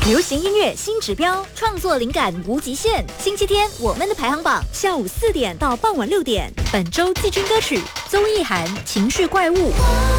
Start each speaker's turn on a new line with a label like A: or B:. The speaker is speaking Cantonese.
A: 流行音乐新指标，创作灵感无极限。星期天我们的排行榜，下午4点到傍晚6点。本周季军歌曲：邹意涵《情绪怪物》。